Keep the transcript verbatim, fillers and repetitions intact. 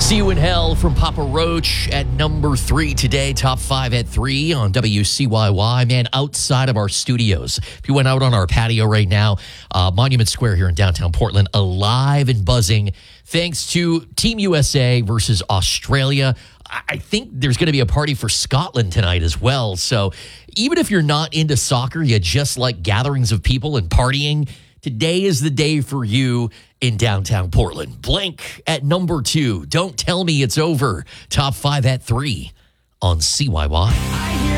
See You in Hell from Papa Roach at number three today. Top five at three on W C Y Y. Man, outside of our studios. If you went out on our patio right now, uh, Monument Square here in downtown Portland, alive and buzzing thanks to Team U S A versus Australia. I think there's going to be a party for Scotland tonight as well. So even if you're not into soccer, you just like gatherings of people and partying, today is the day for you in downtown Portland. Blank at number two. Don't Tell Me It's Over. Top five at three on C Y Y.